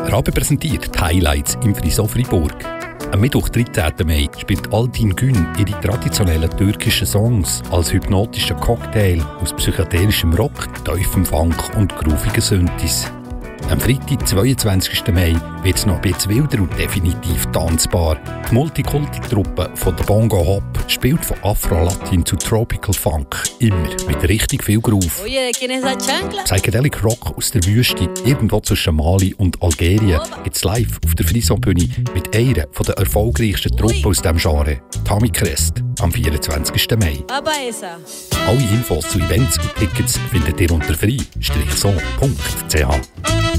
Grabe präsentiert die Highlights im Friso Fribourg. Am Mittwoch, 13. Mai, spielt Altin Gün ihre traditionellen türkischen Songs als hypnotischer Cocktail aus psychedelischem Rock, tiefem Funk und groovigen Synthes. Am Freitag, 22. Mai, wird es noch ein bisschen wilder und definitiv tanzbar. Die Multikulti-Truppe von der Bongo Hop spielt von Afro-Latin zu Tropical Funk, immer mit richtig viel Groove. Psychedelic Rock aus der Wüste, irgendwo zwischen Mali und Algerien, gibt es live auf der Friso-Bühne mit einer der erfolgreichsten Truppen aus diesem Genre, Tami Crest, am 24. Mai. Alle Infos zu Events und Tickets findet ihr unter free-so.ch.